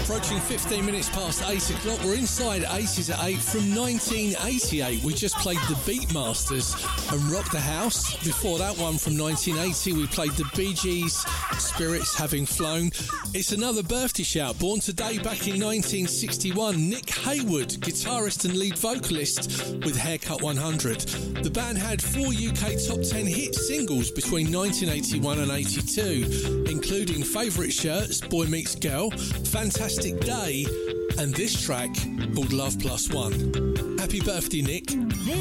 Approaching 15 minutes past 8 o'clock. We're inside 80s at 8 from 1988. We just played the Beatmasters and Rock the House. Before that one from 1980, we played the Bee Gees, Spirits Having Flown. It's another birthday shout. Born today back in 1961, Nick Haywood, guitarist and lead vocalist with Haircut 100. The band had 4 UK top 10 hit singles between 1981 and 82, including Favourite Shirts, Boy Meets Girl, Fantastic Day, and this track called Love Plus One. Happy birthday, Nick. This